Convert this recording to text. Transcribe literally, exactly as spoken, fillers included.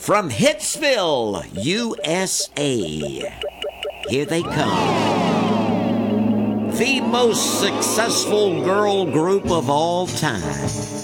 From Hitsville, U S A, here they come. The most successful girl group of all time.